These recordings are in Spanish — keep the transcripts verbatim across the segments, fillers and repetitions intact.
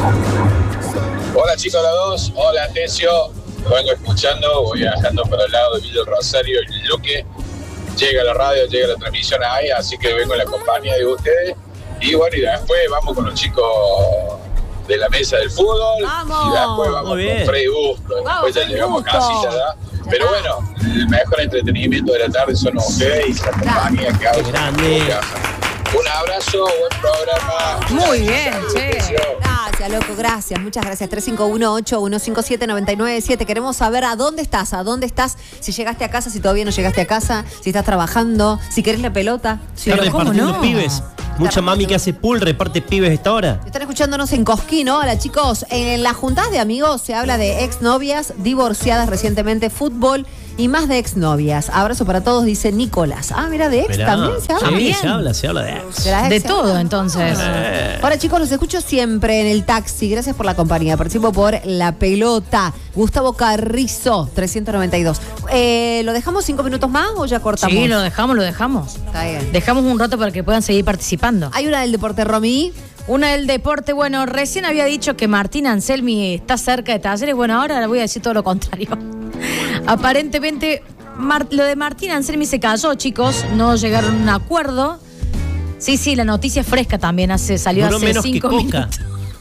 Hola chicos, los dos. Hola Tecio. Vengo escuchando, voy viajando para el lado de Villa Rosario y Luque. Llega la radio, llega la transmisión ahí, así que vengo en la compañía de ustedes. Y bueno, y después vamos con los chicos de la mesa del fútbol. ¡Vamos! Y después vamos con Freddy Busco. Después ya llegamos a casita, ¿verdad? Pero bueno, el mejor entretenimiento de la tarde son ustedes y la compañía que hago. Grande. Un abrazo, buen programa. Muy bien, che. Gracias, loco, gracias, muchas gracias. tres cinco uno, ocho uno cinco siete, nueve nueve siete. Queremos saber a dónde estás, a dónde estás, si llegaste a casa, si todavía no llegaste a casa, si estás trabajando, si querés la pelota. Si Está no, repartiendo no? pibes. Mucha mami que hace pool reparte pibes a esta hora. Están escuchándonos en Cosquín, ¿no? Hola chicos, en las juntas de amigos se habla de exnovias, divorciadas recientemente, fútbol y más de exnovias. Abrazo para todos, dice Nicolás. Ah, mira, de ex Esperá. también se habla. Sí, se habla, se habla de ex. De las De ex se todo, habla. entonces. Eh. Ahora chicos, los escucho siempre en el taxi. Gracias por la compañía. Participo por La Pelota. Gustavo Carrizo, trescientos noventa y dos. Eh, ¿Lo dejamos cinco minutos más o ya cortamos? Sí, lo dejamos, lo dejamos. Está bien. Dejamos un rato para que puedan seguir participando. Hay una del deporte, Romy. Una del deporte, bueno, recién había dicho que Martín Anselmi está cerca de Talleres. Bueno, ahora le voy a decir todo lo contrario. Aparentemente, Mar- lo de Martín Anselmi se cayó, chicos. No llegaron a un acuerdo. Sí, sí, la noticia es fresca también. Hace, salió Duró hace menos que cinco Coca. minutos.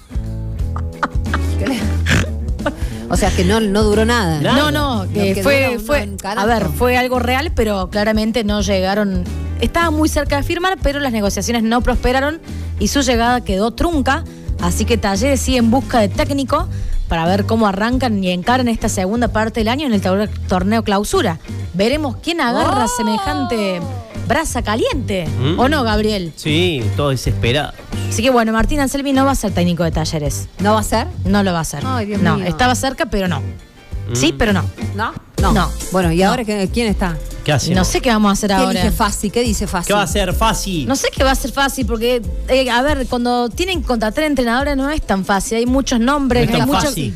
O sea que no, no duró nada. Nada. No, no, Lo que que fue, dura un- fue un carajo. a ver, fue algo real, pero claramente no llegaron. Estaba muy cerca de firmar, pero las negociaciones no prosperaron y su llegada quedó trunca. Así que Talleres sigue en busca de técnico para ver cómo arrancan y encaran esta segunda parte del año en el tor- torneo clausura. Veremos quién agarra Oh. semejante brasa caliente. Mm. ¿O no, Gabriel? Sí, todo desesperado. Así que bueno, Martín Anselmi no va a ser técnico de Talleres. ¿No va a ser? No lo va a hacer. Ay, Dios no, mío. estaba cerca, pero no. Mm. Sí, pero no. ¿No? No. No. Bueno, ¿y No. ahora qué- quién está? ¿Qué hacemos? No sé qué vamos a hacer ¿Qué ahora. dice Fácil? ¿Qué dice Fácil? ¿Qué va a ser fácil? No sé qué va a ser fácil porque, eh, a ver, cuando tienen que contratar entrenadores no es tan fácil. Hay muchos No nombres, es hay tan muchos. fácil.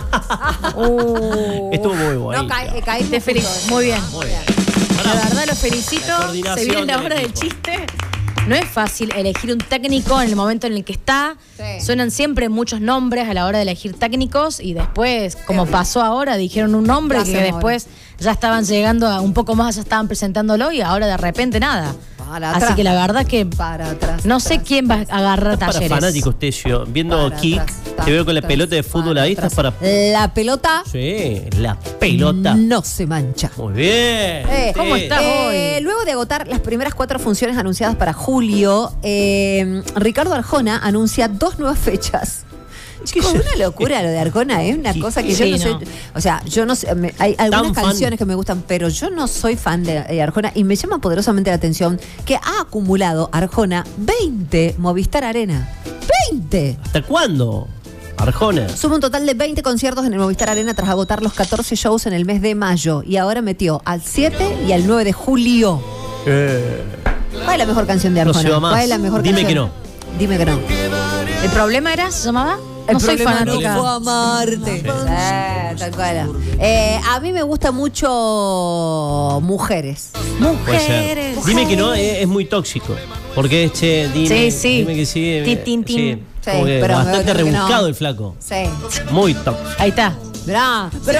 Uh, Estuvo muy bueno. No, cae, eh, caímos te felicito. justo. Muy bien. Muy bien. La verdad los felicito. La coordinación Se viene la del hora del equipo. chiste. No es fácil elegir un técnico en el momento en el que está. Sí. Suenan siempre muchos nombres a la hora de elegir técnicos y después, como pasó ahora, dijeron un nombre ¿Qué que hacemos después ya estaban llegando a un poco más, ya estaban presentándolo y ahora de repente nada. Para Así atrás. que la verdad que Para atrás. no sé atrás. quién va a agarrar Para Talleres. fanáticos, Tecio. Viendo Para Kick, atrás, te veo con la atrás, pelota de fútbol para ahí. Estás atrás. para. La pelota Sí, la pelota. no se mancha. Muy bien. Eh, ¿cómo Sí. estás? Eh, luego de agotar las primeras cuatro funciones anunciadas para julio, eh, Ricardo Arjona anuncia dos nuevas fechas. Chicos, una locura lo de Arjona, es una Sí, cosa que sí, yo no no. sé. O sea, yo no sé, me- hay algunas fan. canciones que me gustan, pero yo no soy fan de eh, Arjona y me llama poderosamente la atención que ha acumulado Arjona veinte Movistar Arena. ¡veinte! ¿Hasta cuándo? Arjona. Suma un total de veinte conciertos en el Movistar Arena tras agotar los catorce shows en el mes de mayo. Y ahora metió al siete y al nueve de julio. Eh, ¿Cuál es la mejor canción de No Arjona? se va más. ¿Cuál es la mejor Dime canción? que no. Dime que no. ¿El problema era, se llamaba? El No soy problema fanática. no fue amarte. Sí. Eh, tal cual. Eh, a mí me gusta mucho Mujeres. Puede ser. Mujeres. Dime que no, es, es muy tóxico. Porque es, che, dime, Sí, sí. dime que sí. eh, Tin, tin, tin. sí, Sí, como que pero me bastante parece que no. rebuscado el flaco. Sí. Muy tóxico. Ahí está. Mirá, pero